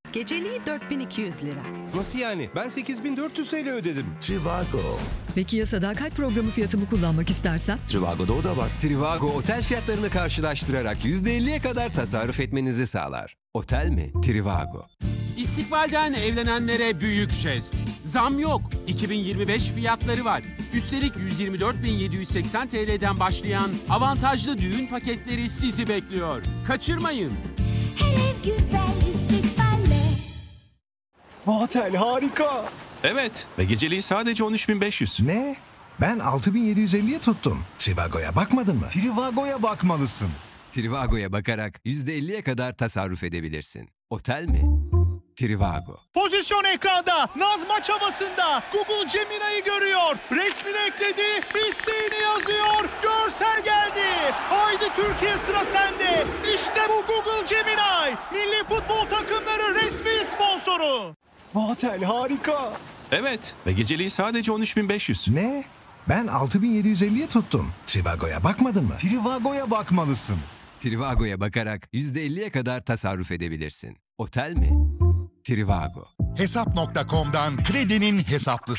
Geceliği 4200 lira. Nasıl yani? Ben 8400 TL ödedim. Trivago. Peki ya sadakat programı fiyatımı kullanmak istersem? Trivago'da o da var. Trivago otel fiyatlarını karşılaştırarak %50'ye kadar tasarruf etmenizi sağlar. Otel mi? Trivago. İstikbalden evlenenlere büyük jest. Zam yok. 2025 fiyatları var. Üstelik 124.780 TL'den başlayan avantajlı düğün paketleri sizi bekliyor. Kaçırmayın. Her ev güzel istikballe. Bu otel harika. Evet ve geceliği sadece 13.500. Ne? Ben 6.750'ye tuttum. Trivago'ya bakmadın mı? Trivago'ya bakmalısın. Trivago'ya bakarak %50'ye kadar tasarruf edebilirsin. Otel mi? Trivago. Pozisyon ekranda. Naz maç havasında. Google Gemini'yi görüyor. Resmini ekledi. İsteğini yazıyor. Görsel geldi. Haydi Türkiye, sıra sende. İşte bu Google Gemini. Milli futbol takımları resmi sponsoru. Bu otel harika. Evet ve geceliği sadece 13.500. Ne? Ben 6.750'ye tuttum. Trivago'ya bakmadın mı? Trivago'ya bakmalısın. Trivago'ya bakarak %50'ye kadar tasarruf edebilirsin. Otel mi? Trivago. Hesap.com'dan kredinin hesaplı